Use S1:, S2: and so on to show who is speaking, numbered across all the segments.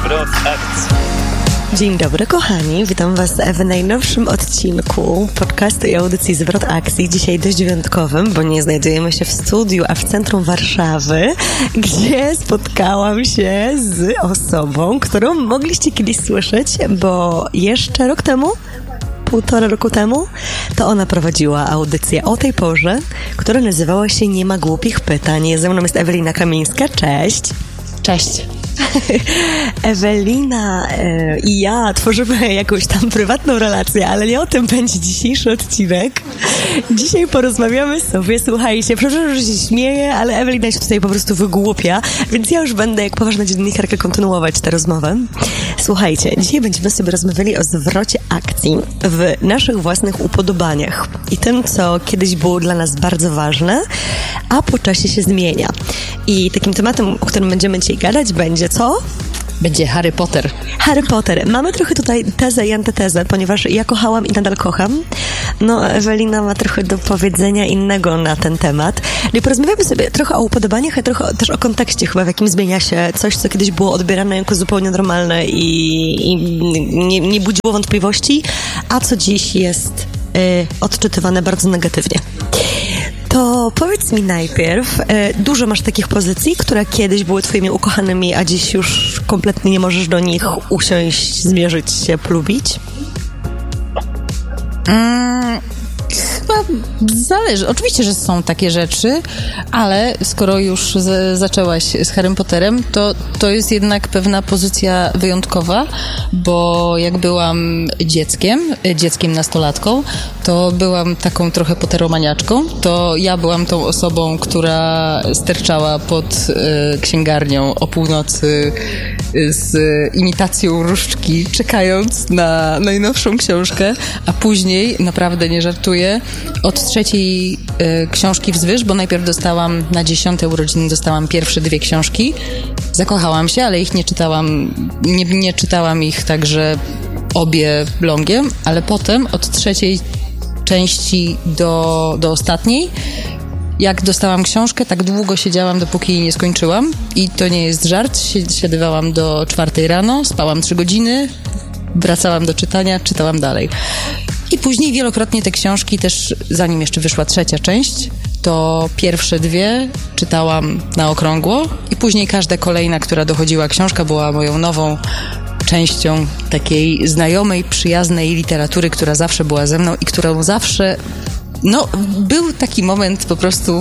S1: Zwrot akcji.
S2: Dzień dobry kochani, witam Was w najnowszym odcinku podcastu i audycji Zwrot Akcji. Dzisiaj dość wyjątkowym, bo nie znajdujemy się w studiu, a w centrum Warszawy, gdzie spotkałam się z osobą, którą mogliście kiedyś słyszeć, bo jeszcze rok temu, 1,5 roku temu, to ona prowadziła audycję o tej porze, która nazywała się Nie ma głupich pytań. Ze mną jest Ewelina Kamińska, cześć.
S3: Cześć.
S2: Ewelina i ja tworzymy jakąś tam prywatną relację, ale nie o tym będzie dzisiejszy odcinek. Dzisiaj porozmawiamy sobie, słuchajcie, przepraszam, że się śmieję, ale Ewelina się tutaj po prostu wygłupia, więc ja już będę jak poważna dziennikarka kontynuować tę rozmowę. Słuchajcie, dzisiaj będziemy sobie rozmawiali o zwrocie akcji w naszych własnych upodobaniach i tym, co kiedyś było dla nas bardzo ważne, a po czasie się zmienia. I takim tematem, o którym będziemy dzisiaj gadać, będzie co?
S3: Będzie Harry Potter.
S2: Harry Potter. Mamy trochę tutaj tezę i antitezę, ponieważ ja kochałam i nadal kocham. No, Ewelina ma trochę do powiedzenia innego na ten temat. I porozmawiamy sobie trochę o upodobaniach, a trochę też o kontekście chyba, w jakim zmienia się coś, co kiedyś było odbierane jako zupełnie normalne i nie budziło wątpliwości, a co dziś jest odczytywane bardzo negatywnie. To powiedz mi najpierw, dużo masz takich pozycji, które kiedyś były twoimi ukochanymi, a dziś już kompletnie nie możesz do nich usiąść, zmierzyć się, polubić?
S3: Chyba zależy. Oczywiście, że są takie rzeczy, ale skoro już zaczęłaś z Harrym Potterem, to jest jednak pewna pozycja wyjątkowa, bo jak byłam dzieckiem nastolatką, to byłam taką trochę potteromaniaczką. To ja byłam tą osobą, która sterczała pod księgarnią o północy z imitacją różdżki, czekając na najnowszą książkę, a później, naprawdę nie żartuję, od 3. książki wzwyż, bo najpierw dostałam na 10. urodziny pierwsze 2 książki. Zakochałam się, ale ich nie czytałam, nie czytałam ich także obie longiem, ale potem od 3. części do ostatniej, jak dostałam książkę, tak długo siedziałam, dopóki jej nie skończyłam. I to nie jest żart. Siadywałam do 4 rano, spałam 3 godziny, wracałam do czytania, czytałam dalej. I później wielokrotnie te książki też, zanim jeszcze wyszła 3. część, to pierwsze 2 czytałam na okrągło i później każda kolejna, która dochodziła książka, była moją nową częścią takiej znajomej, przyjaznej literatury, która zawsze była ze mną i którą zawsze... No, był taki moment po prostu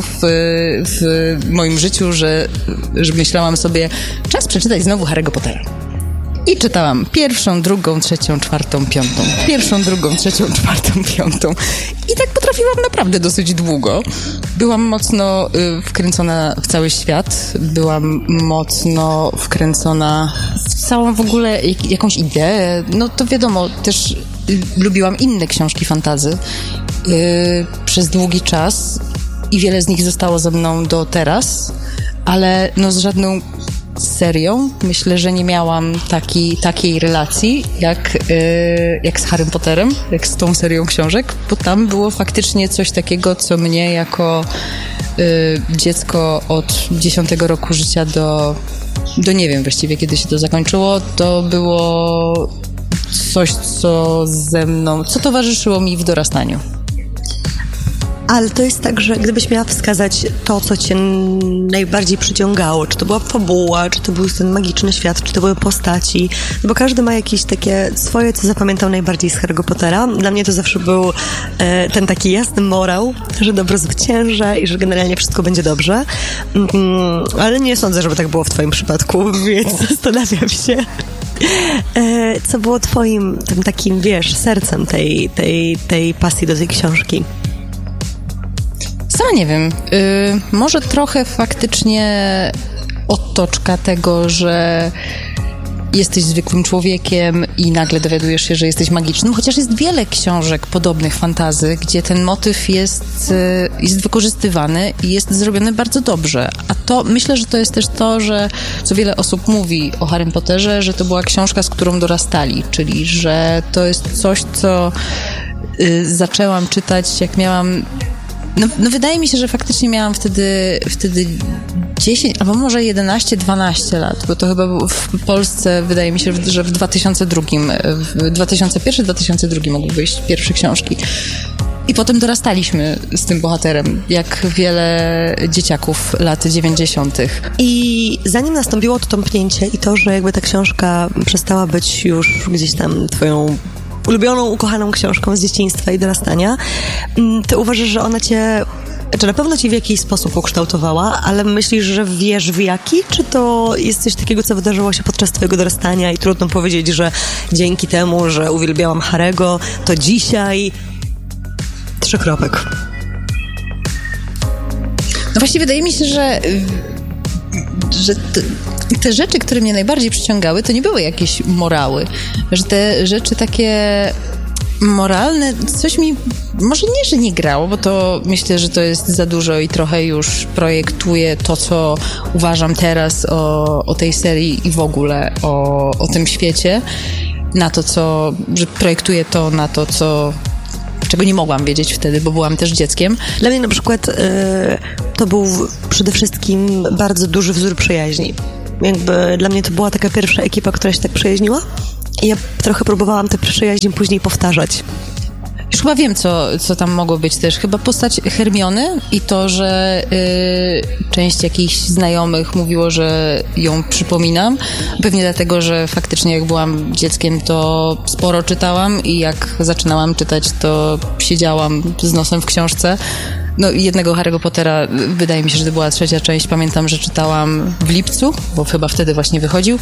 S3: w moim życiu, że myślałam sobie, czas przeczytać znowu Harry'ego Pottera. I czytałam 1., 2., 3., 4., 5. 1., 2., 3., 4., 5. I tak potrafiłam naprawdę dosyć długo. Byłam mocno wkręcona w cały świat. Byłam mocno wkręcona w całą w ogóle jakąś ideę. No to wiadomo, też lubiłam inne książki fantasy przez długi czas i wiele z nich zostało ze mną do teraz, ale no z żadną serią myślę, że nie miałam takiej relacji jak z Harrym Potterem, jak z tą serią książek, bo tam było faktycznie coś takiego, co mnie jako dziecko od 10. roku życia do nie wiem właściwie kiedy się to zakończyło, to było coś, co towarzyszyło mi w dorastaniu.
S2: Ale to jest tak, że gdybyś miała wskazać to, co cię najbardziej przyciągało, czy to była fabuła, czy to był ten magiczny świat, czy to były postaci, bo każdy ma jakieś takie swoje, co zapamiętał najbardziej z Harry'ego Pottera. Dla mnie to zawsze był ten taki jasny morał, że dobro zwycięża i że generalnie wszystko będzie dobrze. Ale nie sądzę, żeby tak było w twoim przypadku, więc zastanawiam się. Co było twoim tym takim, sercem tej pasji do tej książki?
S3: Sama nie wiem. Może trochę faktycznie otoczka tego, że jesteś zwykłym człowiekiem i nagle dowiadujesz się, że jesteś magicznym, chociaż jest wiele książek podobnych fantasy, gdzie ten motyw jest wykorzystywany i jest zrobiony bardzo dobrze. A to myślę, że to jest też to, że co wiele osób mówi o Harrym Potterze, że to była książka, z którą dorastali, czyli że to jest coś, co zaczęłam czytać, jak miałam... No wydaje mi się, że faktycznie miałam wtedy 10, albo może 11-12 lat, bo to chyba było w Polsce, wydaje mi się, że w 2001-2002 mogły wyjść pierwsze książki. I potem dorastaliśmy z tym bohaterem, jak wiele dzieciaków lat 90.
S2: I zanim nastąpiło to tąpnięcie i to, że jakby ta książka przestała być już gdzieś tam twoją ulubioną, ukochaną książką z dzieciństwa i dorastania, ty uważasz, że ona cię, czy na pewno cię w jakiś sposób ukształtowała, ale myślisz, że wiesz w jaki? Czy to jest coś takiego, co wydarzyło się podczas twojego dorastania i trudno powiedzieć, że dzięki temu, że uwielbiałam Harry'ego, to dzisiaj... 3 kropek.
S3: No właśnie wydaje mi się, że te rzeczy, które mnie najbardziej przyciągały, to nie były jakieś morały. Że te rzeczy takie moralne, coś mi może nie, że nie grało, bo to myślę, że to jest za dużo i trochę już projektuję to, co uważam teraz o tej serii i w ogóle o tym świecie, na to, że projektuję to na to, czego nie mogłam wiedzieć wtedy, bo byłam też dzieckiem.
S2: Dla mnie na przykład to był przede wszystkim bardzo duży wzór przyjaźni. Jakby dla mnie to była taka pierwsza ekipa, która się tak przyjaźniła i ja trochę próbowałam tę przyjaźń później powtarzać.
S3: Już chyba wiem, co tam mogło być też. Chyba postać Hermiony i to, że część jakichś znajomych mówiło, że ją przypominam. Pewnie dlatego, że faktycznie jak byłam dzieckiem, to sporo czytałam i jak zaczynałam czytać, to siedziałam z nosem w książce. No jednego Harry'ego Pottera, wydaje mi się, że to była 3. część. Pamiętam, że czytałam w lipcu, bo chyba wtedy właśnie wychodził.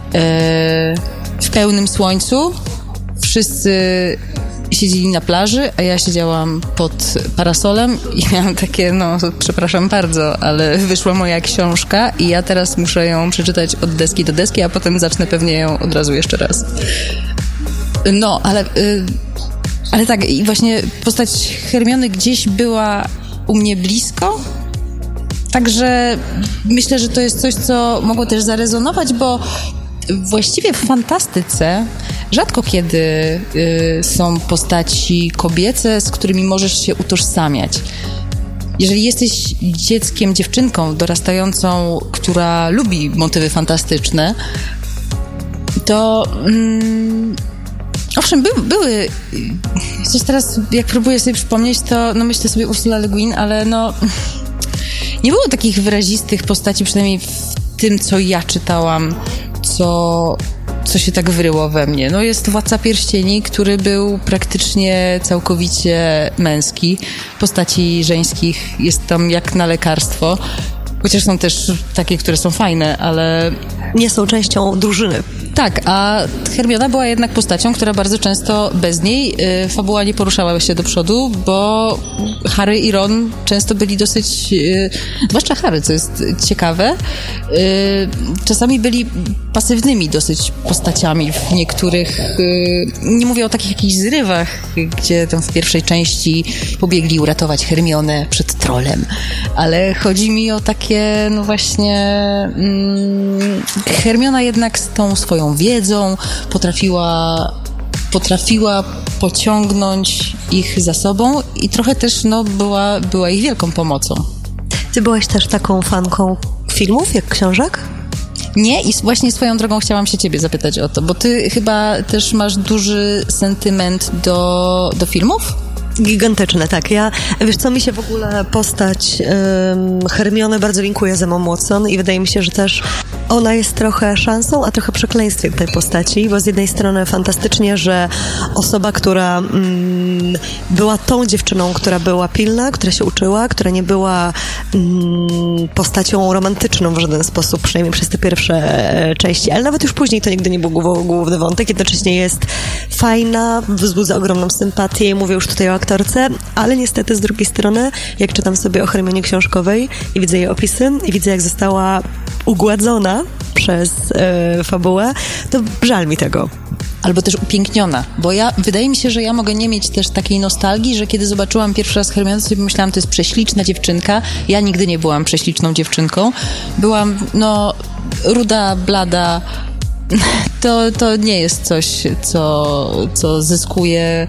S3: W pełnym słońcu. Wszyscy siedzieli na plaży, a ja siedziałam pod parasolem i miałam takie, no przepraszam bardzo, ale wyszła moja książka i ja teraz muszę ją przeczytać od deski do deski, a potem zacznę pewnie ją od razu jeszcze raz. No, ale tak, i właśnie postać Hermiony gdzieś była u mnie blisko, także myślę, że to jest coś, co mogło też zarezonować, bo właściwie w fantastyce rzadko kiedy są postaci kobiece, z którymi możesz się utożsamiać. Jeżeli jesteś dzieckiem, dziewczynką dorastającą, która lubi motywy fantastyczne, to owszem, były... Coś teraz, jak próbuję sobie przypomnieć, to no myślę sobie Ursula Le Guin, ale no... Nie było takich wyrazistych postaci, przynajmniej w tym, co ja czytałam, co się tak wyryło we mnie. No jest Władca Pierścieni, który był praktycznie całkowicie męski. Postaci żeńskich jest tam jak na lekarstwo. Chociaż są też takie, które są fajne, ale...
S2: Nie są częścią drużyny.
S3: Tak, a Hermiona była jednak postacią, która bardzo często bez niej fabuła nie poruszała się do przodu, bo Harry i Ron często byli dosyć, zwłaszcza Harry, co jest ciekawe, czasami byli pasywnymi dosyć postaciami w niektórych, nie mówię o takich jakichś zrywach, gdzie tam w pierwszej części pobiegli uratować Hermionę przed trolem, ale chodzi mi o takie, no właśnie, Hermiona jednak z tą swoją wiedzą potrafiła pociągnąć ich za sobą i trochę też no, była ich wielką pomocą.
S2: Ty byłaś też taką fanką filmów jak książek?
S3: Nie, i właśnie swoją drogą chciałam się ciebie zapytać o to, bo ty chyba też masz duży sentyment do filmów?
S2: Gigantyczne, tak. Wiesz co, mi się w ogóle postać Hermiony bardzo linkuje z Emma Watson i wydaje mi się, że też ona jest trochę szansą, a trochę przekleństwem tej postaci, bo z jednej strony fantastycznie, że osoba, która była tą dziewczyną, która była pilna, która się uczyła, która nie była postacią romantyczną w żaden sposób, przynajmniej przez te pierwsze części, ale nawet już później to nigdy nie był główny wątek, jednocześnie jest fajna, wzbudza ogromną sympatię, mówię już tutaj o aktorce, ale niestety z drugiej strony, jak czytam sobie o Hermionie książkowej i widzę jej opisy i widzę, jak została ugładzona przez fabułę, to żal mi tego.
S3: Albo też upiękniona, bo wydaje mi się, że ja mogę nie mieć też takiej nostalgii, że kiedy zobaczyłam pierwszy raz Hermionę, sobie pomyślałam, to jest prześliczna dziewczynka. Ja nigdy nie byłam prześliczną dziewczynką. Byłam, no, ruda, blada. To nie jest coś, co zyskuje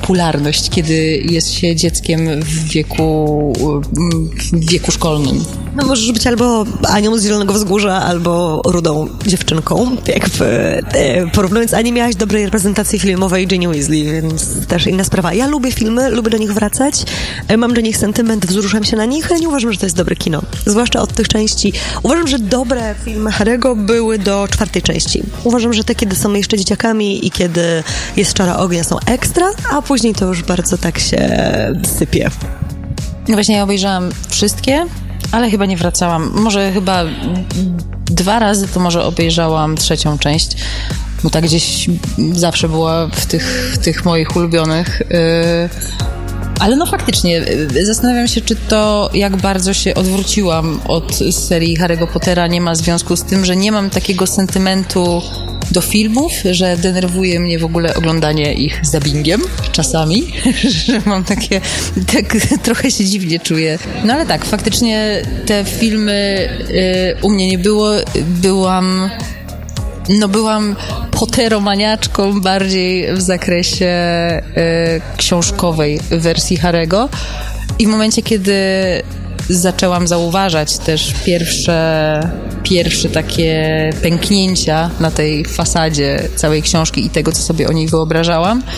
S3: popularność, kiedy jest się dzieckiem w wieku szkolnym.
S2: No możesz być albo Anią z Zielonego Wzgórza, albo rudą dziewczynką. Jakby porównując Anię, miałaś dobrej reprezentacji filmowej Ginny Weasley, więc też inna sprawa. Ja lubię filmy, lubię do nich wracać, mam do nich sentyment, wzruszam się na nich, ale nie uważam, że to jest dobre kino. Zwłaszcza od tych części. Uważam, że dobre filmy Harry'ego były do 4. części. Uważam, że te, kiedy są jeszcze dzieciakami i kiedy jest Czara Ognia, są ekstra, a później to już bardzo tak się sypie.
S3: No właśnie, ja obejrzałam wszystkie, ale chyba nie wracałam. Może chyba 2 razy to może obejrzałam 3. część, bo tak gdzieś zawsze była w tych moich ulubionych. Ale no faktycznie, zastanawiam się, czy to, jak bardzo się odwróciłam od serii Harry'ego Pottera, nie ma związku z tym, że nie mam takiego sentymentu do filmów, że denerwuje mnie w ogóle oglądanie ich z dubbingiem czasami, że mam takie, tak trochę się dziwnie czuję. No ale tak, faktycznie te filmy u mnie nie było, byłam potteromaniaczką bardziej w zakresie książkowej wersji Harry'ego i w momencie, kiedy zaczęłam zauważać też pierwsze takie pęknięcia na tej fasadzie całej książki i tego, co sobie o niej wyobrażałam,